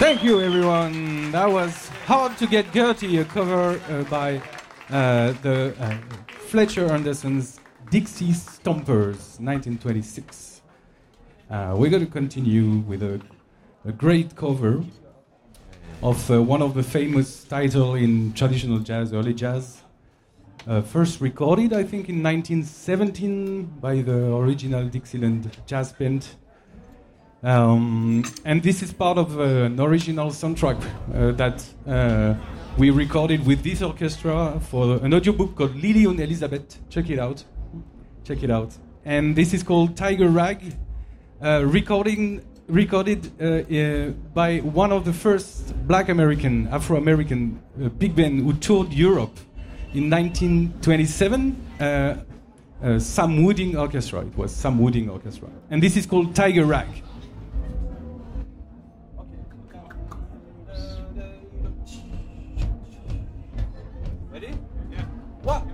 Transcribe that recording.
Thank you, everyone. That was Hard to Get Dirty, a cover by the Fletcher Anderson's Dixie Stompers, 1926. We're going to continue with a great cover of one of the famous titles in traditional jazz, early jazz. First recorded, I think, in 1917 by the original Dixieland Jazz Band. And this is part of an original soundtrack that we recorded with this orchestra for an audiobook called Lily and Elizabeth. Check it out. Check it out. And this is called Tiger Rag, recorded by one of the first black American, Afro-American big band who toured Europe in 1927. Sam Wooding Orchestra. It was Sam Wooding Orchestra. And this is called Tiger Rag. Ready? Yeah. 1,